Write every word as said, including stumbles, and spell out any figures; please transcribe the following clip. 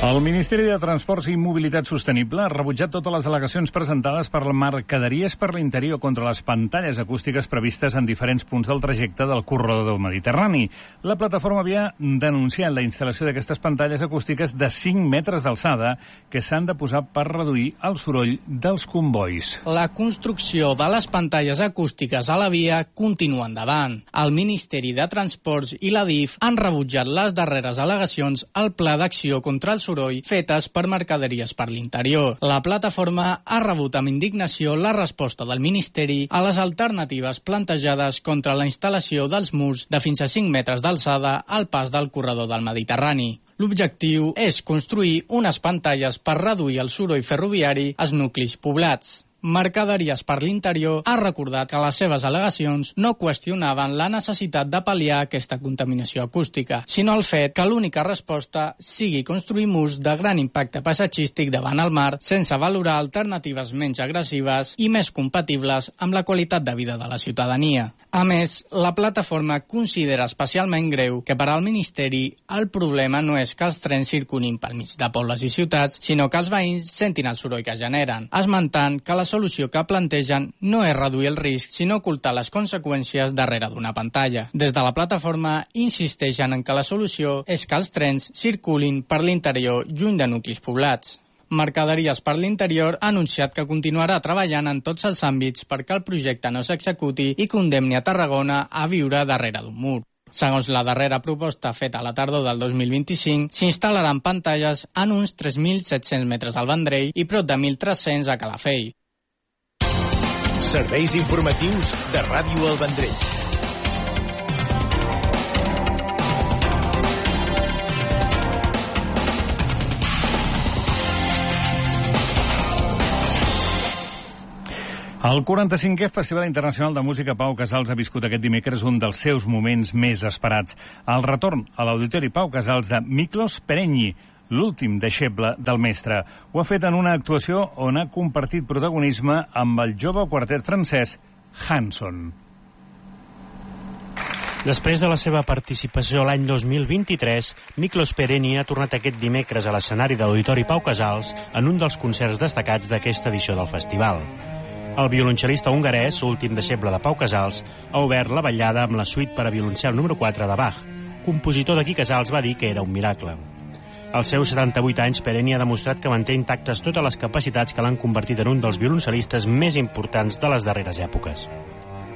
El Ministeri de Transports i Mobilitat Sostenible ha rebutjat totes les al·legacions presentades per Mercaderies per l'Interior contra les pantalles acústiques previstes en diferents punts del trajecte del corredor mediterrani. La plataforma havia denunciat la instal·lació d'aquestes pantalles acústiques de cinc metres d'alçada que s'han de posar per reduir el soroll dels combois. La construcció de les pantalles acústiques a la via continua endavant. El Ministeri de Transports i la D I F han rebutjat les darreres al·legacions al Pla d'Acció contra el soroll fetes per Mercaderies per l'Interior. La plataforma ha rebut amb indignació la resposta del Ministeri a les alternatives plantejades contra la instal·lació dels murs de fins a cinc metres d'alçada al pas del corredor del Mediterrani. L'objectiu és construir unes pantalles per reduir el soroll ferroviari als nuclis poblats. Mercaderies per l'Interior ha recordat que les seves al·legacions no qüestionaven la necessitat de pal·liar aquesta contaminació acústica, sinó el fet que l'única resposta sigui construir murs de gran impacte paisatgístic davant el mar sense valorar alternatives menys agressives i més compatibles amb la qualitat de vida de la ciutadania. A més, la plataforma considera especialment greu que per al Ministeri el problema no és que els trens circulin pel mig de pobles i ciutats, sinó que els veïns sentin el soroll que generen, esmentant que la solució que plantegen no és reduir el risc, sinó ocultar les conseqüències darrere d'una pantalla. Des de la plataforma insisteixen en que la solució és que els trens circulin per l'interior lluny de nuclis poblats. Mercaderies per l'Interior ha anunciat que continuarà treballant en tots els àmbits perquè el projecte no s'executi i condemni a Tarragona a viure darrere d'un mur. Segons la darrera proposta feta a la tardor del dos mil vint-i-cinc, s'instal·laran pantalles en uns tres mil set-cents metres al Vendrell i prop de mil tres-cents a Calafell. Serveis informatius de Ràdio El Vendrell. El quaranta-cinquè Festival Internacional de Música Pau Casals ha viscut aquest dimecres un dels seus moments més esperats. El retorn a l'Auditori Pau Casals de Miklos Perenyi, l'últim deixeble del mestre. Ho ha fet en una actuació on ha compartit protagonisme amb el jove quartet francès Hanson. Després de la seva participació l'any dos mil vint-i-tres, Miklos Perenyi ha tornat aquest dimecres a l'escenari de l'Auditori Pau Casals en un dels concerts destacats d'aquesta edició del festival. El violoncel·lista hongarès, últim deixeble de Pau Casals, ha obert la ballada amb la suite per a violoncel número quatre de Bach. Compositor de qui Casals va dir que era un miracle. Als seus setanta-vuit anys, Perenyi ha demostrat que manté intactes totes les capacitats que l'han convertit en un dels violoncel·listes més importants de les darreres èpoques.